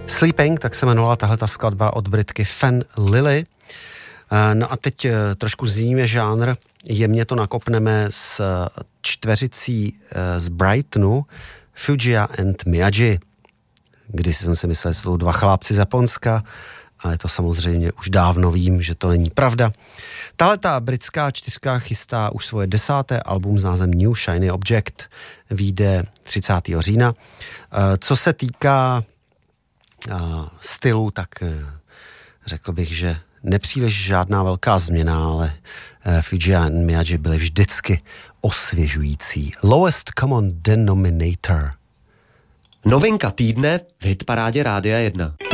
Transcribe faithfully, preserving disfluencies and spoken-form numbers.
Sleeping, tak se jmenovala tahleta skladba od Britky Fan Lily. No a teď trošku změníme žánr, jemně to nakopneme s čtveřicí z Brightonu, Fujia and Miyagi. Když jsem si myslel, že jsou dva chlápci z Japonska, ale to samozřejmě už dávno vím, že to není pravda. Tahleta britská čtyřka chystá už svoje desáté album s názvem New Shiny Object, vyjde třicátého října. Co se týká stylu, tak řekl bych, že nepříliš žádná velká změna, ale Fujia and Miyagi byly vždycky osvěžující. Lowest Common Denominator. Novinka týdne v hitparádě Rádia jedna.